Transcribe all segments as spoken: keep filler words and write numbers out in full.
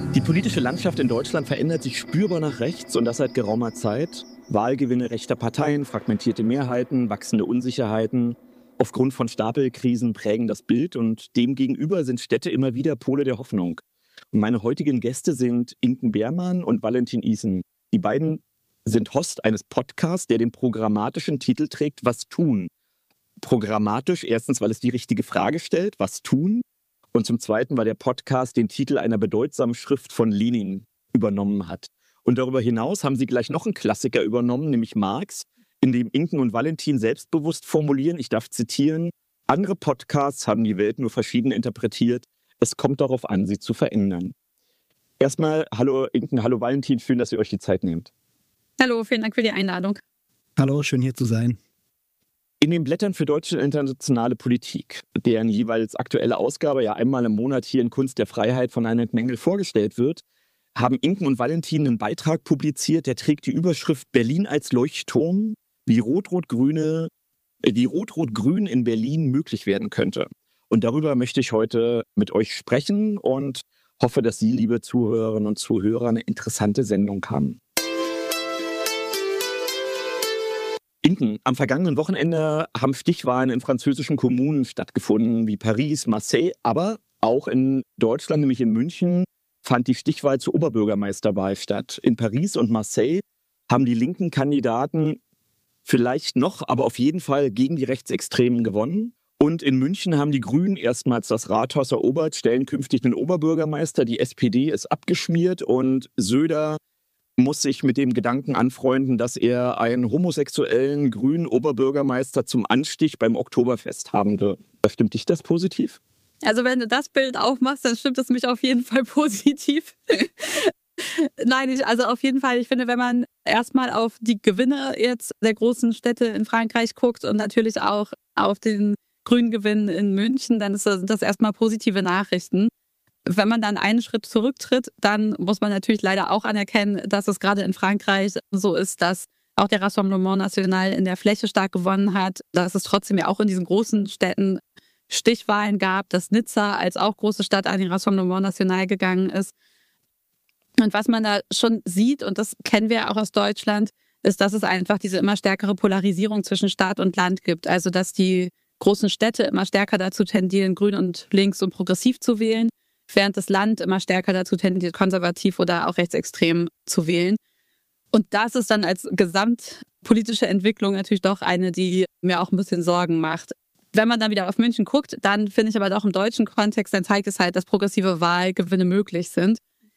Die politische Landschaft in Deutschland verändert sich spürbar nach rechts und das seit geraumer Zeit. Wahlgewinne rechter Parteien, fragmentierte Mehrheiten, wachsende Unsicherheiten aufgrund von Stapelkrisen prägen das Bild und demgegenüber sind Städte immer wieder Pole der Hoffnung. Und meine heutigen Gäste sind Inken Beermann und Valentin Isen. Die beiden sind Host eines Podcasts, der den programmatischen Titel trägt, Was tun? Programmatisch, erstens, weil es die richtige Frage stellt, was tun? Und zum Zweiten, weil der Podcast den Titel einer bedeutsamen Schrift von Lenin übernommen hat. Und darüber hinaus haben sie gleich noch einen Klassiker übernommen, nämlich Marx, in dem Inken und Valentin selbstbewusst formulieren, ich darf zitieren, andere Podcasts haben die Welt nur verschieden interpretiert. Es kommt darauf an, sie zu verändern. Erstmal, hallo Inken, hallo Valentin, schön, dass ihr euch die Zeit nehmt. Hallo, vielen Dank für die Einladung. Hallo, schön hier zu sein. In den Blättern für deutsche und internationale Politik, deren jeweils aktuelle Ausgabe ja einmal im Monat hier in Kunst der Freiheit von Reinhard Mengel vorgestellt wird, haben Inken und Valentin einen Beitrag publiziert, der trägt die Überschrift Berlin als Leuchtturm, wie Rot-Rot-Grüne, wie Rot-Rot-Grün in Berlin möglich werden könnte. Und darüber möchte ich heute mit euch sprechen und hoffe, dass Sie, liebe Zuhörerinnen und Zuhörer, eine interessante Sendung haben. Inken, am vergangenen Wochenende haben Stichwahlen in französischen Kommunen stattgefunden, wie Paris, Marseille, aber auch in Deutschland, nämlich in München, fand die Stichwahl zur Oberbürgermeisterwahl statt. In Paris und Marseille haben die linken Kandidaten vielleicht noch, aber auf jeden Fall gegen die Rechtsextremen gewonnen. Und in München haben die Grünen erstmals das Rathaus erobert, stellen künftig den Oberbürgermeister. Die S P D ist abgeschmiert und Söder muss sich mit dem Gedanken anfreunden, dass er einen homosexuellen grünen Oberbürgermeister zum Anstich beim Oktoberfest haben wird. Stimmt dich das positiv? Also wenn du das Bild aufmachst, dann stimmt es mich auf jeden Fall positiv. Nein, ich, also auf jeden Fall, ich finde, wenn man erstmal auf die Gewinne jetzt der großen Städte in Frankreich guckt und natürlich auch auf den grünen Gewinn in München, dann ist das, sind das erstmal positive Nachrichten. Wenn man dann einen Schritt zurücktritt, dann muss man natürlich leider auch anerkennen, dass es gerade in Frankreich so ist, dass auch der Rassemblement National in der Fläche stark gewonnen hat, dass es trotzdem ja auch in diesen großen Städten Stichwahlen gab, dass Nizza als auch große Stadt an den Rassemblement National gegangen ist. Und was man da schon sieht, und das kennen wir auch aus Deutschland, ist, dass es einfach diese immer stärkere Polarisierung zwischen Stadt und Land gibt. Also dass die großen Städte immer stärker dazu tendieren, grün und links und progressiv zu wählen, während das Land immer stärker dazu tendiert, konservativ oder auch rechtsextrem zu wählen. Und das ist dann als gesamtpolitische Entwicklung natürlich doch eine, die mir auch ein bisschen Sorgen macht. Wenn man dann wieder auf München guckt, dann finde ich aber doch im deutschen Kontext, dann zeigt es halt, dass progressive Wahlgewinne möglich sind.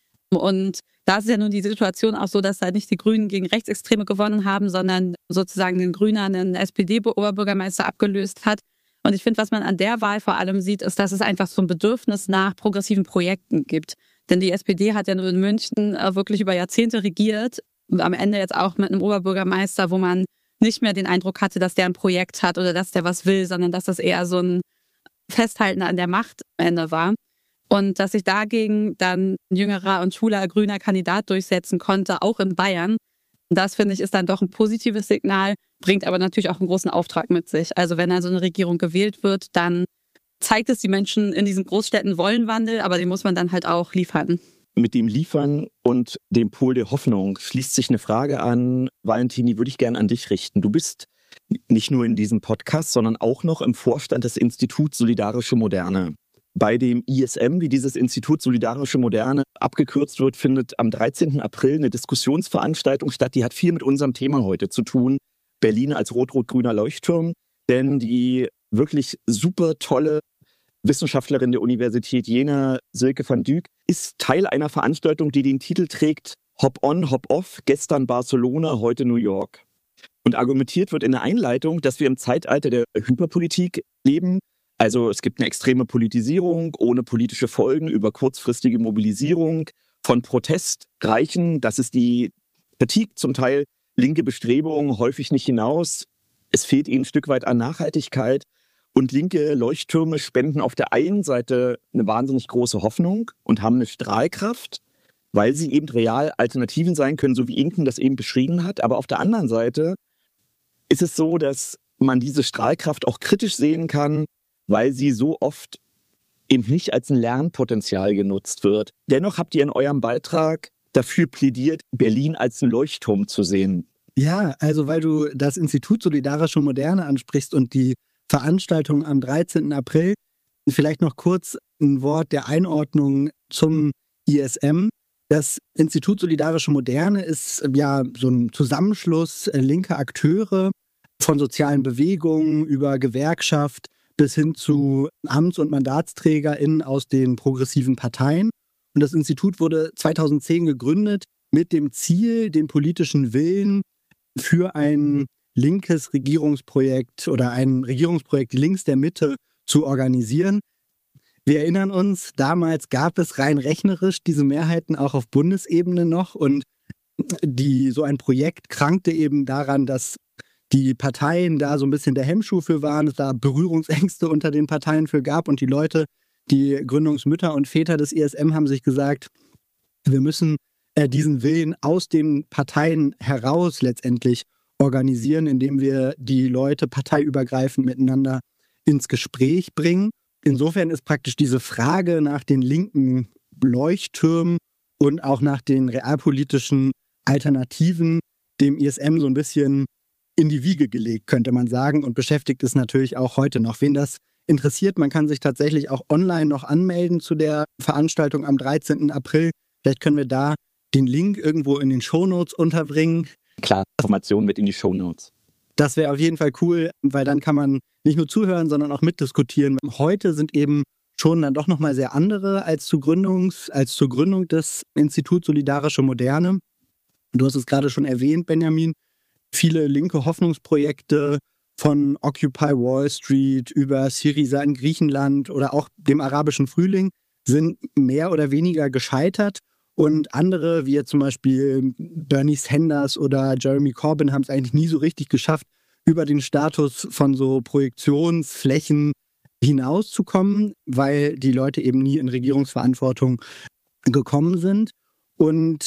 Und da ist ja nun die Situation auch so, dass halt nicht die Grünen gegen Rechtsextreme gewonnen haben, sondern sozusagen den Grüner einen S P D-Oberbürgermeister abgelöst hat. Und ich finde, was man an der Wahl vor allem sieht, ist, dass es einfach so ein Bedürfnis nach progressiven Projekten gibt. Denn die S P D hat ja nur in München wirklich über Jahrzehnte regiert. Am Ende jetzt auch mit einem Oberbürgermeister, wo man nicht mehr den Eindruck hatte, dass der ein Projekt hat oder dass der was will, sondern dass das eher so ein Festhalten an der Macht am Ende war. Und dass sich dagegen dann ein jüngerer und schwuler grüner Kandidat durchsetzen konnte, auch in Bayern. Das, finde ich, ist dann doch ein positives Signal, bringt aber natürlich auch einen großen Auftrag mit sich. Also wenn also eine Regierung gewählt wird, dann zeigt es, die Menschen in diesen Großstädten wollen Wandel, aber den muss man dann halt auch liefern. Mit dem Liefern und dem Pol der Hoffnung schließt sich eine Frage an, Valentin, die würde ich gerne an dich richten. Du bist nicht nur in diesem Podcast, sondern auch noch im Vorstand des Instituts Solidarische Moderne. Bei dem I S M, wie dieses Institut Solidarische Moderne abgekürzt wird, findet am dreizehnten April eine Diskussionsveranstaltung statt. Die hat viel mit unserem Thema heute zu tun. Berlin als rot-rot-grüner Leuchtturm. Denn die wirklich super tolle Wissenschaftlerin der Universität Jena, Silke van Dyk, ist Teil einer Veranstaltung, die den Titel trägt Hop on, Hop off, gestern Barcelona, heute New York. Und argumentiert wird in der Einleitung, dass wir im Zeitalter der Hyperpolitik leben. Also es gibt eine extreme Politisierung ohne politische Folgen über kurzfristige Mobilisierung von Protest reichen. Das ist die Kritik, zum Teil linke Bestrebungen, häufig nicht hinaus. Es fehlt ihnen ein Stück weit an Nachhaltigkeit. Und linke Leuchttürme spenden auf der einen Seite eine wahnsinnig große Hoffnung und haben eine Strahlkraft, weil sie eben real Alternativen sein können, so wie Inken das eben beschrieben hat. Aber auf der anderen Seite ist es so, dass man diese Strahlkraft auch kritisch sehen kann, weil sie so oft eben nicht als ein Lernpotenzial genutzt wird. Dennoch habt ihr in eurem Beitrag dafür plädiert, Berlin als ein Leuchtturm zu sehen. Ja, also weil du das Institut Solidarische Moderne ansprichst und die Veranstaltung am dreizehnten April, vielleicht noch kurz ein Wort der Einordnung zum I S M. Das Institut Solidarische Moderne ist ja so ein Zusammenschluss linker Akteure von sozialen Bewegungen über Gewerkschaft bis hin zu Amts- und MandatsträgerInnen aus den progressiven Parteien. Und das Institut wurde zweitausendzehn gegründet mit dem Ziel, den politischen Willen für ein linkes Regierungsprojekt oder ein Regierungsprojekt links der Mitte zu organisieren. Wir erinnern uns, damals gab es rein rechnerisch diese Mehrheiten auch auf Bundesebene noch und die, so ein Projekt krankte eben daran, dass die Parteien da so ein bisschen der Hemmschuh für waren, es da Berührungsängste unter den Parteien für gab und die Leute, die Gründungsmütter und Väter des I S M haben sich gesagt, wir müssen äh, diesen Willen aus den Parteien heraus letztendlich organisieren, indem wir die Leute parteiübergreifend miteinander ins Gespräch bringen. Insofern ist praktisch diese Frage nach den linken Leuchttürmen und auch nach den realpolitischen Alternativen dem I S M so ein bisschen in die Wiege gelegt, könnte man sagen, und beschäftigt es natürlich auch heute noch. Wen das interessiert, man kann sich tatsächlich auch online noch anmelden zu der Veranstaltung am dreizehnten April. Vielleicht können wir da den Link irgendwo in den Shownotes unterbringen. Klar, Informationen mit in die Shownotes. Das wäre auf jeden Fall cool, weil dann kann man nicht nur zuhören, sondern auch mitdiskutieren. Heute sind eben schon dann doch nochmal sehr andere als, zu Gründungs-, als zur Gründung des Instituts Solidarische Moderne. Du hast es gerade schon erwähnt, Benjamin. Viele linke Hoffnungsprojekte von Occupy Wall Street über Syriza in Griechenland oder auch dem arabischen Frühling sind mehr oder weniger gescheitert. Und andere, wie jetzt zum Beispiel Bernie Sanders oder Jeremy Corbyn, haben es eigentlich nie so richtig geschafft, über den Status von so Projektionsflächen hinauszukommen, weil die Leute eben nie in Regierungsverantwortung gekommen sind. Und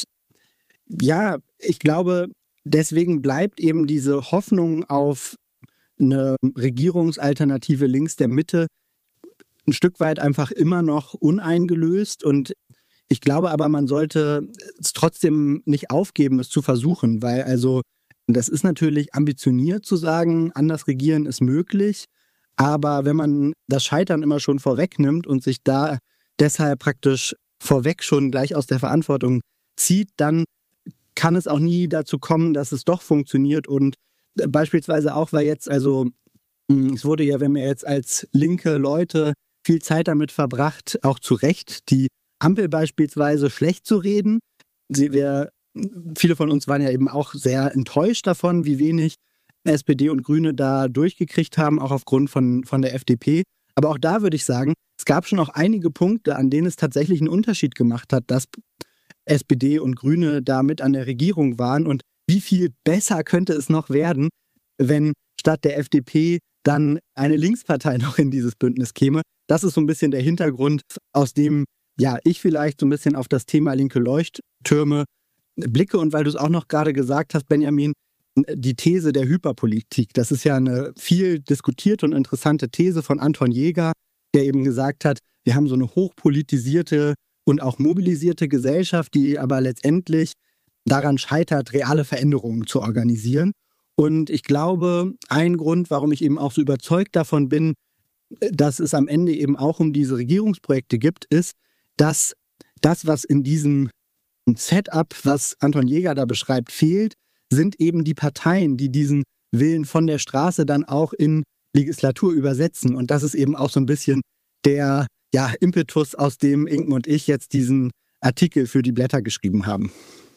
ja, ich glaube, deswegen bleibt eben diese Hoffnung auf eine Regierungsalternative links der Mitte ein Stück weit einfach immer noch uneingelöst. Und ich glaube aber, man sollte es trotzdem nicht aufgeben, es zu versuchen, weil also das ist natürlich ambitioniert zu sagen, anders regieren ist möglich, aber wenn man das Scheitern immer schon vorwegnimmt und sich da deshalb praktisch vorweg schon gleich aus der Verantwortung zieht, dann kann es auch nie dazu kommen, dass es doch funktioniert und beispielsweise auch, weil jetzt also, es wurde ja, wenn wir jetzt als linke Leute viel Zeit damit verbracht, auch zu Recht die Ampel beispielsweise schlecht zu reden. Sie, wir, viele von uns waren ja eben auch sehr enttäuscht davon, wie wenig S P D und Grüne da durchgekriegt haben, auch aufgrund von, von der F D P. Aber auch da würde ich sagen, es gab schon auch einige Punkte, an denen es tatsächlich einen Unterschied gemacht hat, dass S P D und Grüne da mit an der Regierung waren. Und wie viel besser könnte es noch werden, wenn statt der F D P dann eine Linkspartei noch in dieses Bündnis käme. Das ist so ein bisschen der Hintergrund, aus dem ja, ich vielleicht so ein bisschen auf das Thema linke Leuchttürme blicke. Und weil du es auch noch gerade gesagt hast, Benjamin, die These der Hyperpolitik. Das ist ja eine viel diskutierte und interessante These von Anton Jäger, der eben gesagt hat, wir haben so eine hochpolitisierte und auch mobilisierte Gesellschaft, die aber letztendlich daran scheitert, reale Veränderungen zu organisieren. Und ich glaube, ein Grund, warum ich eben auch so überzeugt davon bin, dass es am Ende eben auch um diese Regierungsprojekte gibt, ist, dass das, was in diesem Setup, was Anton Jäger da beschreibt, fehlt, sind eben die Parteien, die diesen Willen von der Straße dann auch in Legislatur übersetzen. Und das ist eben auch so ein bisschen der ja, Impetus, aus dem Inken und ich jetzt diesen Artikel für die Blätter geschrieben haben.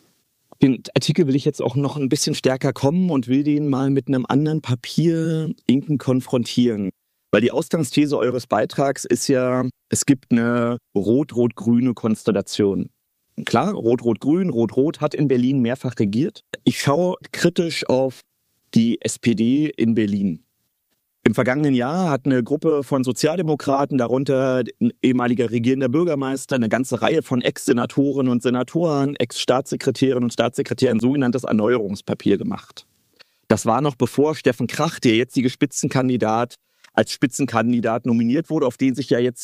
Den Artikel will ich jetzt auch noch ein bisschen stärker kommen und will den mal mit einem anderen Papier Inken konfrontieren. Weil die Ausgangsthese eures Beitrags ist ja, es gibt eine rot-rot-grüne Konstellation. Klar, rot-rot-grün, rot-rot hat in Berlin mehrfach regiert. Ich schaue kritisch auf die S P D in Berlin. Im vergangenen Jahr hat eine Gruppe von Sozialdemokraten, darunter ein ehemaliger regierender Bürgermeister, eine ganze Reihe von Ex-Senatoren und Senatoren, Ex-Staatssekretärinnen und Staatssekretäre ein sogenanntes Erneuerungspapier gemacht. Das war noch bevor Steffen Krach, der jetzige Spitzenkandidat, als Spitzenkandidat nominiert wurde, auf den sich ja jetzt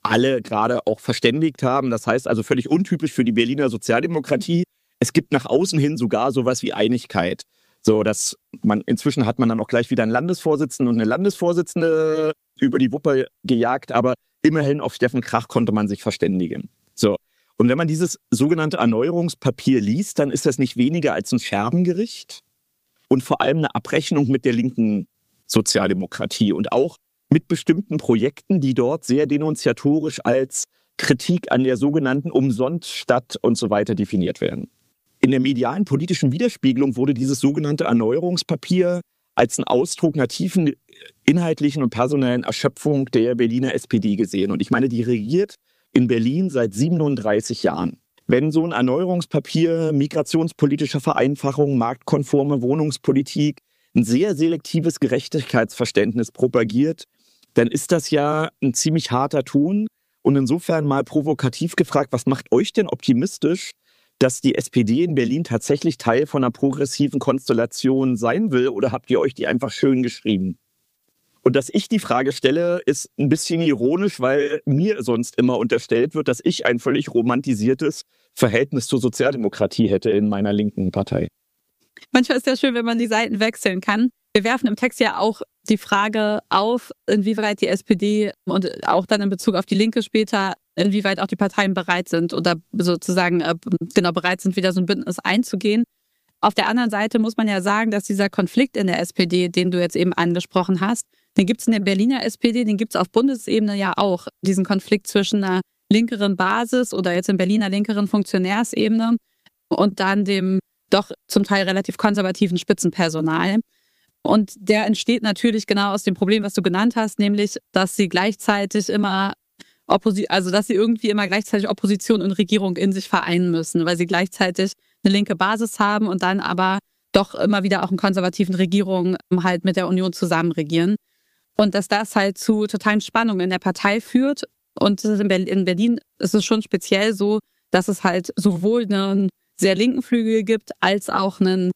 alle gerade auch verständigt haben. Das heißt also völlig untypisch für die Berliner Sozialdemokratie. Es gibt nach außen hin sogar sowas wie Einigkeit. So, dass man, inzwischen hat man dann auch gleich wieder einen Landesvorsitzenden und eine Landesvorsitzende über die Wupper gejagt, aber immerhin auf Steffen Krach konnte man sich verständigen. So. Und wenn man dieses sogenannte Erneuerungspapier liest, dann ist das nicht weniger als ein Scherbengericht und vor allem eine Abrechnung mit der linken Sozialdemokratie und auch mit bestimmten Projekten, die dort sehr denunziatorisch als Kritik an der sogenannten Umsonststadt und so weiter definiert werden. In der medialen politischen Widerspiegelung wurde dieses sogenannte Erneuerungspapier als ein Ausdruck einer tiefen inhaltlichen und personellen Erschöpfung der Berliner S P D gesehen. Und ich meine, die regiert in Berlin seit siebenunddreißig Jahren. Wenn so ein Erneuerungspapier migrationspolitische Vereinfachung, marktkonforme Wohnungspolitik, ein sehr selektives Gerechtigkeitsverständnis propagiert, dann ist das ja ein ziemlich harter Ton. Und insofern mal provokativ gefragt, was macht euch denn optimistisch, dass die S P D in Berlin tatsächlich Teil von einer progressiven Konstellation sein will, oder habt ihr euch die einfach schön geschrieben? Und dass ich die Frage stelle, ist ein bisschen ironisch, weil mir sonst immer unterstellt wird, dass ich ein völlig romantisiertes Verhältnis zur Sozialdemokratie hätte in meiner linken Partei. Manchmal ist es ja schön, wenn man die Seiten wechseln kann. Wir werfen im Text ja auch die Frage auf, inwieweit die S P D und auch dann in Bezug auf die Linke später, inwieweit auch die Parteien bereit sind oder sozusagen genau bereit sind, wieder so ein Bündnis einzugehen. Auf der anderen Seite muss man ja sagen, dass dieser Konflikt in der S P D, den du jetzt eben angesprochen hast, den gibt es in der Berliner S P D, den gibt es auf Bundesebene ja auch. Diesen Konflikt zwischen einer linkeren Basis oder jetzt in Berliner linkeren Funktionärsebene und dann dem doch zum Teil relativ konservativen Spitzenpersonal. Und der entsteht natürlich genau aus dem Problem, was du genannt hast, nämlich, dass sie gleichzeitig immer Opposi- also dass sie irgendwie immer gleichzeitig Opposition und Regierung in sich vereinen müssen, weil sie gleichzeitig eine linke Basis haben und dann aber doch immer wieder auch in konservativen Regierungen halt mit der Union zusammen regieren. Und dass das halt zu totalen Spannungen in der Partei führt. Und in Berlin ist es schon speziell so, dass es halt sowohl einen sehr linken Flügel gibt, als auch einen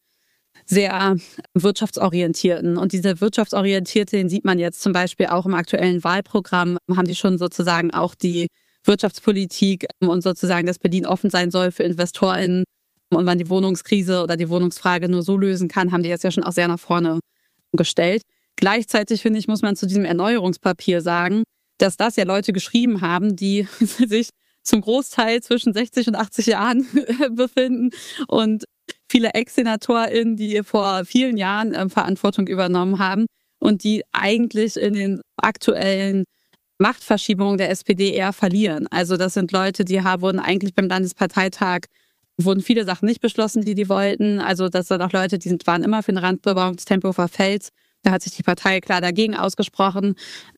sehr wirtschaftsorientierten. Und dieser wirtschaftsorientierte, den sieht man jetzt zum Beispiel auch im aktuellen Wahlprogramm, haben die schon sozusagen auch die Wirtschaftspolitik und sozusagen, dass Berlin offen sein soll für InvestorInnen und man die Wohnungskrise oder die Wohnungsfrage nur so lösen kann, haben die jetzt ja schon auch sehr nach vorne gestellt. Gleichzeitig, finde ich, muss man zu diesem Erneuerungspapier sagen, dass das ja Leute geschrieben haben, die sich zum Großteil zwischen sechzig und achtzig Jahren befinden und viele Ex-SenatorInnen, die vor vielen Jahren äh, Verantwortung übernommen haben und die eigentlich in den aktuellen Machtverschiebungen der S P D eher verlieren. Also das sind Leute, die haben, wurden eigentlich beim Landesparteitag, wurden viele Sachen nicht beschlossen, die die wollten. Also das sind auch Leute, die sind, waren immer für eine Randbebauung des Tempelhofer Felds. Da hat sich die Partei klar dagegen ausgesprochen.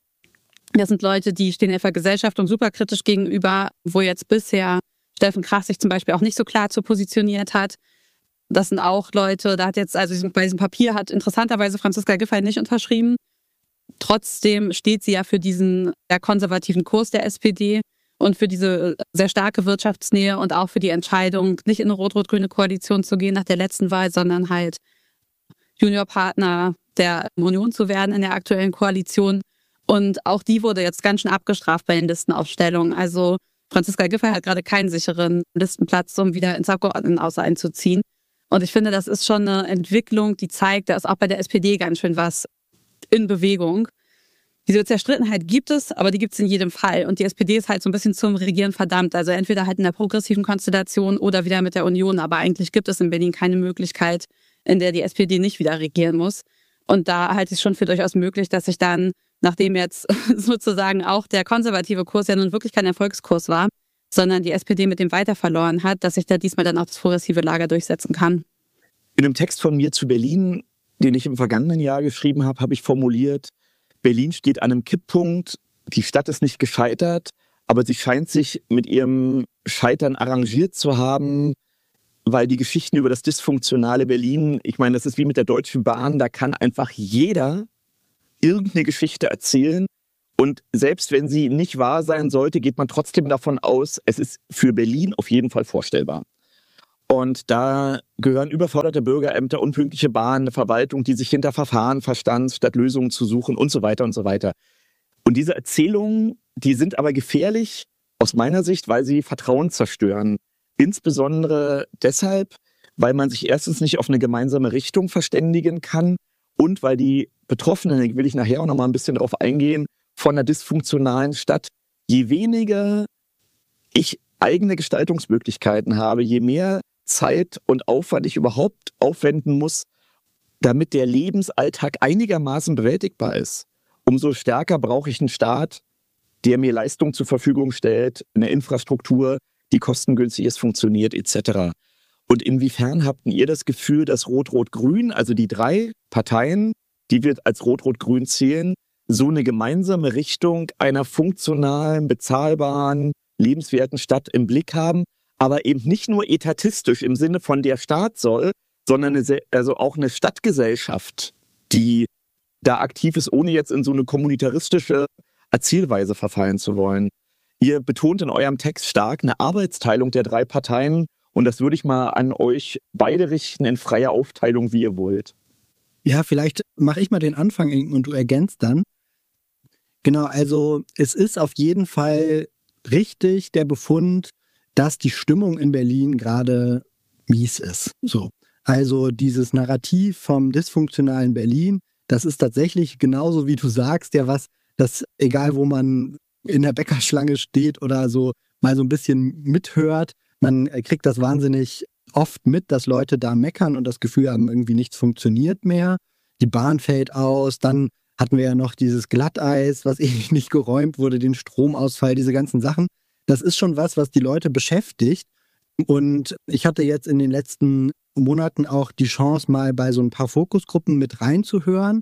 Das sind Leute, die stehen der Vergesellschaftung superkritisch gegenüber, wo jetzt bisher Steffen Krach sich zum Beispiel auch nicht so klar zu positioniert hat. Das sind auch Leute, da hat jetzt, also bei diesem Papier hat interessanterweise Franziska Giffey nicht unterschrieben. Trotzdem steht sie ja für diesen sehr konservativen Kurs der S P D und für diese sehr starke Wirtschaftsnähe und auch für die Entscheidung, nicht in eine rot-rot-grüne Koalition zu gehen nach der letzten Wahl, sondern halt Juniorpartner der Union zu werden in der aktuellen Koalition. Und auch die wurde jetzt ganz schön abgestraft bei den Listenaufstellungen. Also Franziska Giffey hat gerade keinen sicheren Listenplatz, um wieder ins Abgeordnetenhaus einzuziehen. Und ich finde, das ist schon eine Entwicklung, die zeigt, da ist auch bei der S P D ganz schön was in Bewegung. Diese Zerstrittenheit gibt es, aber die gibt es in jedem Fall. Und die S P D ist halt so ein bisschen zum Regieren verdammt. Also entweder halt in der progressiven Konstellation oder wieder mit der Union. Aber eigentlich gibt es in Berlin keine Möglichkeit, in der die S P D nicht wieder regieren muss. Und da halte ich es schon für durchaus möglich, dass sich dann, nachdem jetzt sozusagen auch der konservative Kurs ja nun wirklich kein Erfolgskurs war, sondern die S P D mit dem weiter verloren hat, dass sich da diesmal dann auch das progressive Lager durchsetzen kann. In einem Text von mir zu Berlin, den ich im vergangenen Jahr geschrieben habe, habe ich formuliert, Berlin steht an einem Kipppunkt, die Stadt ist nicht gescheitert, aber sie scheint sich mit ihrem Scheitern arrangiert zu haben, weil die Geschichten über das dysfunktionale Berlin, ich meine, das ist wie mit der Deutschen Bahn, da kann einfach jeder irgendeine Geschichte erzählen. Und selbst wenn sie nicht wahr sein sollte, geht man trotzdem davon aus, es ist für Berlin auf jeden Fall vorstellbar. Und da gehören überforderte Bürgerämter, unpünktliche Bahnen, eine Verwaltung, die sich hinter Verfahren verstand, statt Lösungen zu suchen und so weiter und so weiter. Und diese Erzählung die sind aber gefährlich aus meiner Sicht, weil sie Vertrauen zerstören. Insbesondere deshalb, weil man sich erstens nicht auf eine gemeinsame Richtung verständigen kann und weil die Betroffenen, da will ich nachher auch noch mal ein bisschen drauf eingehen, von einer dysfunktionalen Stadt, je weniger ich eigene Gestaltungsmöglichkeiten habe, je mehr Zeit und Aufwand ich überhaupt aufwenden muss, damit der Lebensalltag einigermaßen bewältigbar ist, umso stärker brauche ich einen Staat, der mir Leistungen zur Verfügung stellt, eine Infrastruktur, die kostengünstig ist, funktioniert et cetera. Und inwiefern habt ihr das Gefühl, dass Rot-Rot-Grün, also die drei Parteien, die wir als Rot-Rot-Grün zählen, so eine gemeinsame Richtung einer funktionalen, bezahlbaren, lebenswerten Stadt im Blick haben, aber eben nicht nur etatistisch im Sinne von der Staat soll, sondern eine, also auch eine Stadtgesellschaft, die da aktiv ist, ohne jetzt in so eine kommunitaristische Erzählweise verfallen zu wollen. Ihr betont in eurem Text stark eine Arbeitsteilung der drei Parteien und das würde ich mal an euch beide richten in freier Aufteilung, wie ihr wollt. Ja, vielleicht mache ich mal den Anfang und du ergänzt dann. Genau, also es ist auf jeden Fall richtig der Befund, dass die Stimmung in Berlin gerade mies ist. So. Also dieses Narrativ vom dysfunktionalen Berlin, das ist tatsächlich genauso, wie du sagst, ja was, dass egal wo man in der Bäckerschlange steht oder so mal so ein bisschen mithört, man kriegt das wahnsinnig oft mit, dass Leute da meckern und das Gefühl haben, irgendwie nichts funktioniert mehr. Die Bahn fällt aus, dann hatten wir ja noch dieses Glatteis, was ewig nicht geräumt wurde, den Stromausfall, diese ganzen Sachen. Das ist schon was, was die Leute beschäftigt. Und ich hatte jetzt in den letzten Monaten auch die Chance, mal bei so ein paar Fokusgruppen mit reinzuhören,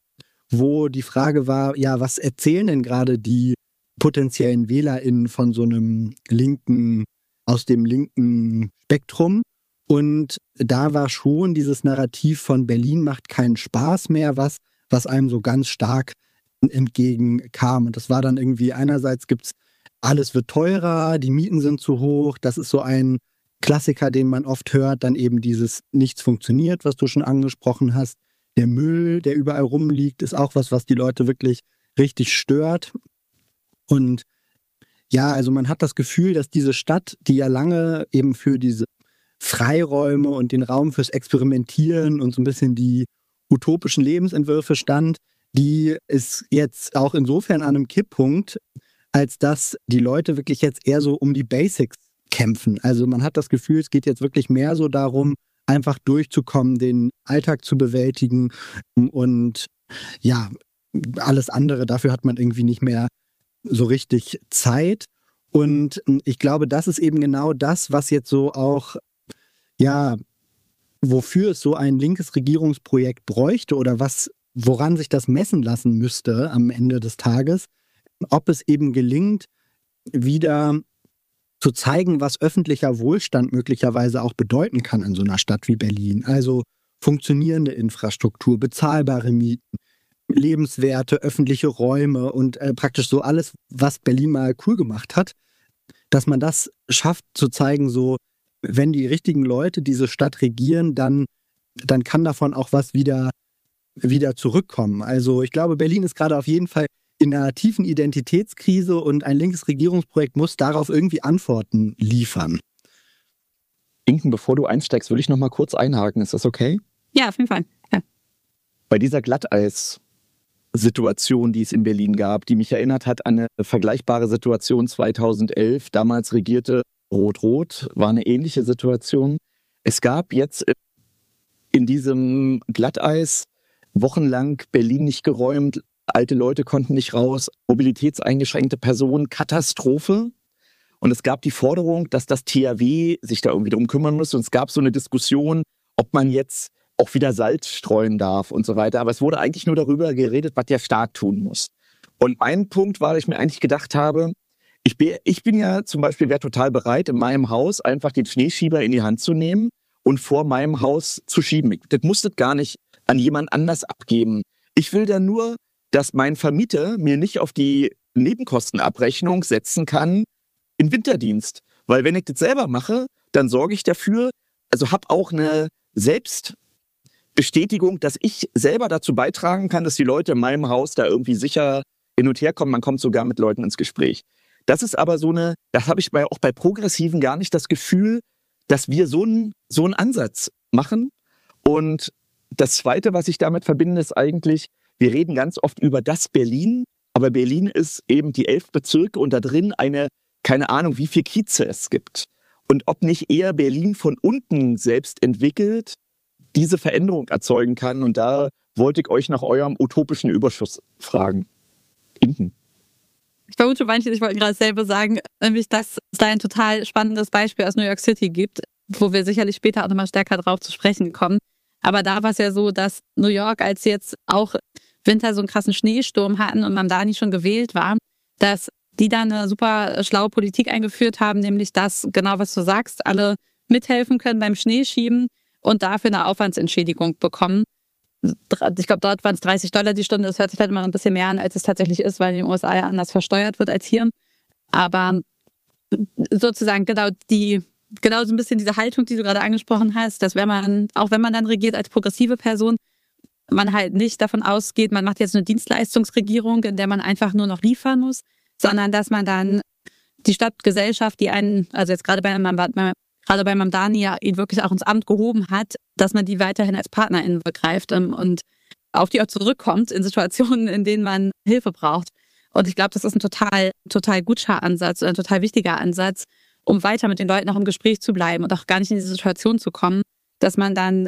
wo die Frage war, ja, was erzählen denn gerade die potenziellen WählerInnen von so einem linken, aus dem linken Spektrum? Und da war schon dieses Narrativ von Berlin macht keinen Spaß mehr, was, was einem so ganz stark entgegenkam. Und das war dann irgendwie, einerseits gibt's, alles wird teurer, die Mieten sind zu hoch, das ist so ein Klassiker, den man oft hört, dann eben dieses nichts funktioniert, was du schon angesprochen hast. Der Müll, der überall rumliegt, ist auch was, was die Leute wirklich richtig stört. Und ja, also man hat das Gefühl, dass diese Stadt, die ja lange eben für diese Freiräume und den Raum fürs Experimentieren und so ein bisschen die utopischen Lebensentwürfe stand, die ist jetzt auch insofern an einem Kipppunkt, als dass die Leute wirklich jetzt eher so um die Basics kämpfen. Also man hat das Gefühl, es geht jetzt wirklich mehr so darum, einfach durchzukommen, den Alltag zu bewältigen und ja, alles andere, dafür hat man irgendwie nicht mehr so richtig Zeit. Und ich glaube, das ist eben genau das, was jetzt so auch, ja, wofür es so ein linkes Regierungsprojekt bräuchte oder was, woran sich das messen lassen müsste am Ende des Tages, ob es eben gelingt, wieder zu zeigen, was öffentlicher Wohlstand möglicherweise auch bedeuten kann in so einer Stadt wie Berlin. Also funktionierende Infrastruktur, bezahlbare Mieten, lebenswerte öffentliche Räume und äh, praktisch so alles, was Berlin mal cool gemacht hat, dass man das schafft zu zeigen, so wenn die richtigen Leute diese Stadt regieren, dann, dann kann davon auch was wieder, wieder zurückkommen. Also ich glaube, Berlin ist gerade auf jeden Fall in einer tiefen Identitätskrise und ein linkes Regierungsprojekt muss darauf irgendwie Antworten liefern. Inken, bevor du einsteigst, würde ich noch mal kurz einhaken. Ist das okay? Ja, auf jeden Fall. Ja. Bei dieser Glatteis-Situation, die es in Berlin gab, die mich erinnert hat an eine vergleichbare Situation zweitausendelf. Damals regierte Rot-Rot, war eine ähnliche Situation. Es gab jetzt in diesem Glatteis wochenlang Berlin nicht geräumt, alte Leute konnten nicht raus, mobilitätseingeschränkte Personen, Katastrophe. Und es gab die Forderung, dass das T H W sich da irgendwie drum kümmern muss. Und es gab so eine Diskussion, ob man jetzt auch wieder Salz streuen darf und so weiter. Aber es wurde eigentlich nur darüber geredet, was der Staat tun muss. Und mein Punkt war, dass ich mir eigentlich gedacht habe, ich bin, ich bin ja zum Beispiel, wäre total bereit, in meinem Haus einfach den Schneeschieber in die Hand zu nehmen und vor meinem Haus zu schieben. Das musste gar nicht an jemand anders abgeben. Ich will da nur, dass mein Vermieter mir nicht auf die Nebenkostenabrechnung setzen kann in Winterdienst. Weil wenn ich das selber mache, dann sorge ich dafür, also habe auch eine Selbstbestätigung, dass ich selber dazu beitragen kann, dass die Leute in meinem Haus da irgendwie sicher hin und her kommt, man kommt sogar mit Leuten ins Gespräch. Das ist aber so eine, das habe ich bei, auch bei Progressiven gar nicht das Gefühl, dass wir so einen so einen Ansatz machen. Und das Zweite, was ich damit verbinde, ist eigentlich, wir reden ganz oft über das Berlin, aber Berlin ist eben die elf Bezirke und da drin eine, keine Ahnung, wie viele Kieze es gibt. Und ob nicht eher Berlin von unten selbst entwickelt, diese Veränderung erzeugen kann. Und da wollte ich euch nach eurem utopischen Überschuss fragen. Hinten. Ich vermute, manche, ich wollte gerade dasselbe sagen, nämlich, dass es da ein total spannendes Beispiel aus New York City gibt, wo wir sicherlich später auch nochmal stärker drauf zu sprechen kommen. Aber da war es ja so, dass New York, als jetzt auch Winter so einen krassen Schneesturm hatten und Mamdani schon gewählt war, dass die da eine super schlaue Politik eingeführt haben, nämlich dass, genau was du sagst, alle mithelfen können beim Schneeschieben und dafür eine Aufwandsentschädigung bekommen. Ich glaube, dort waren es dreißig Dollar die Stunde. Das hört sich halt immer ein bisschen mehr an, als es tatsächlich ist, weil in den U S A ja anders versteuert wird als hier. Aber sozusagen genau die, genau so ein bisschen diese Haltung, die du gerade angesprochen hast, dass wenn man, auch wenn man dann regiert als progressive Person, man halt nicht davon ausgeht, man macht jetzt eine Dienstleistungsregierung, in der man einfach nur noch liefern muss, sondern dass man dann die Stadtgesellschaft, die einen, also jetzt gerade bei, gerade bei Mamdani ja ihn wirklich auch ins Amt gehoben hat, dass man die weiterhin als PartnerInnen begreift und auf die auch zurückkommt in Situationen, in denen man Hilfe braucht. Und ich glaube, das ist ein total, total guter Ansatz, ein total wichtiger Ansatz, um weiter mit den Leuten auch im Gespräch zu bleiben und auch gar nicht in diese Situation zu kommen, dass man dann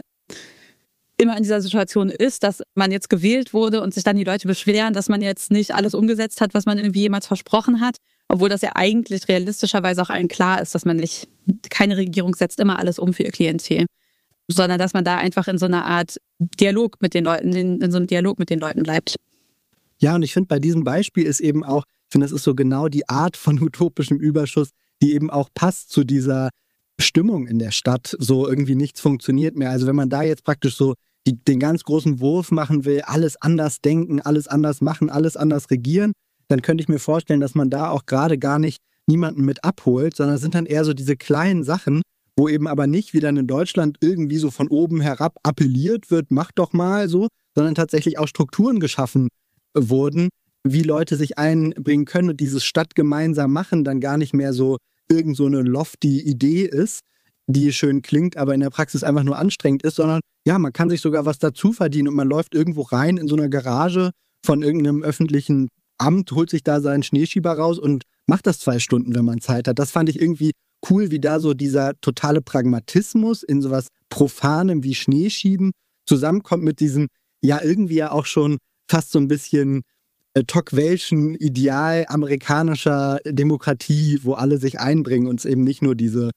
immer in dieser Situation ist, dass man jetzt gewählt wurde und sich dann die Leute beschweren, dass man jetzt nicht alles umgesetzt hat, was man irgendwie jemals versprochen hat, obwohl das ja eigentlich realistischerweise auch allen klar ist, dass man nicht, keine Regierung setzt immer alles um für ihr Klientel, sondern dass man da einfach in so einer Art Dialog mit den Leuten, in, in so einem Dialog mit den Leuten bleibt. Ja, und ich finde, bei diesem Beispiel ist eben auch, ich finde, das ist so genau die Art von utopischem Überschuss, die eben auch passt zu dieser Stimmung in der Stadt, so irgendwie nichts funktioniert mehr. Also wenn man da jetzt praktisch so die, den ganz großen Wurf machen will, alles anders denken, alles anders machen, alles anders regieren, dann könnte ich mir vorstellen, dass man da auch gerade gar nicht niemanden mit abholt, sondern es sind dann eher so diese kleinen Sachen, wo eben aber nicht wie dann in Deutschland irgendwie so von oben herab appelliert wird, mach doch mal so, sondern tatsächlich auch Strukturen geschaffen wurden, wie Leute sich einbringen können und dieses Stadt gemeinsam machen dann gar nicht mehr so irgend so eine lofty Idee ist, die schön klingt, aber in der Praxis einfach nur anstrengend ist, sondern ja, man kann sich sogar was dazu verdienen und man läuft irgendwo rein in so einer Garage von irgendeinem öffentlichen Amt, holt sich da seinen Schneeschieber raus und macht das zwei Stunden, wenn man Zeit hat. Das fand ich irgendwie cool, wie da so dieser totale Pragmatismus in sowas Profanem wie Schneeschieben zusammenkommt mit diesem, ja irgendwie ja auch schon fast so ein bisschen äh, Tocqueville'schen Ideal amerikanischer Demokratie, wo alle sich einbringen und es eben nicht nur diese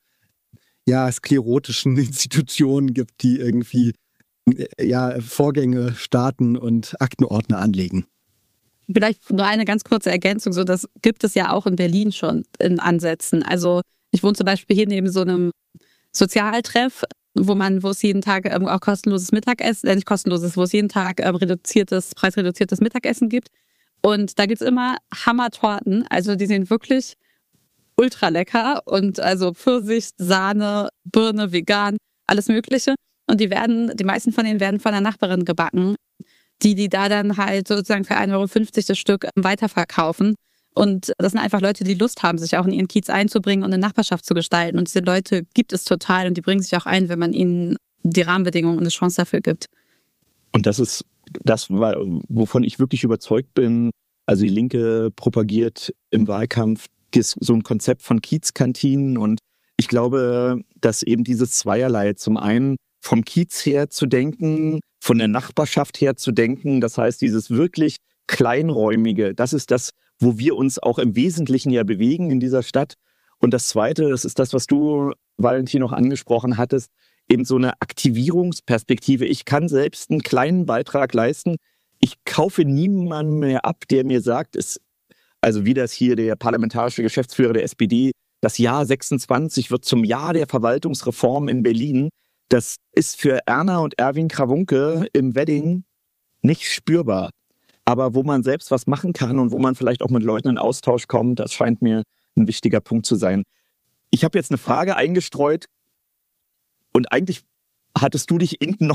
ja, sklerotischen Institutionen gibt, die irgendwie äh, ja, Vorgänge starten und Aktenordner anlegen. Vielleicht nur eine ganz kurze Ergänzung, so das gibt es ja auch in Berlin schon in Ansätzen. Also ich wohne zum Beispiel hier neben so einem Sozialtreff, wo man, wo es jeden Tag ähm, auch kostenloses Mittagessen, äh, nicht kostenloses, wo es jeden Tag ähm, reduziertes, preisreduziertes Mittagessen gibt. Und da gibt es immer Hammertorten, also die sind wirklich ultra lecker und also Pfirsich, Sahne, Birne, vegan, alles Mögliche. Und die werden, die meisten von denen werden von der Nachbarin gebacken, die die da dann halt sozusagen für ein Euro fünfzig das Stück weiterverkaufen. Und das sind einfach Leute, die Lust haben, sich auch in ihren Kiez einzubringen und eine Nachbarschaft zu gestalten. Und diese Leute gibt es total und die bringen sich auch ein, wenn man ihnen die Rahmenbedingungen und eine Chance dafür gibt. Und das ist das, wovon ich wirklich überzeugt bin. Also die Linke propagiert im Wahlkampf so ein Konzept von Kiezkantinen. Und ich glaube, dass eben dieses Zweierlei, zum einen vom Kiez her zu denken, von der Nachbarschaft her zu denken, das heißt dieses wirklich kleinräumige, das ist das, wo wir uns auch im Wesentlichen ja bewegen in dieser Stadt. Und das Zweite, das ist das, was du, Valentin, noch angesprochen hattest, eben so eine Aktivierungsperspektive. Ich kann selbst einen kleinen Beitrag leisten. Ich kaufe niemanden mehr ab, der mir sagt, es, also wie das hier der parlamentarische Geschäftsführer der S P D, das Jahr sechsundzwanzig wird zum Jahr der Verwaltungsreform in Berlin. Das ist für Erna und Erwin Krawunke im Wedding nicht spürbar. Aber wo man selbst was machen kann und wo man vielleicht auch mit Leuten in Austausch kommt, das scheint mir ein wichtiger Punkt zu sein. Ich habe jetzt eine Frage eingestreut und eigentlich hattest du dich hinten noch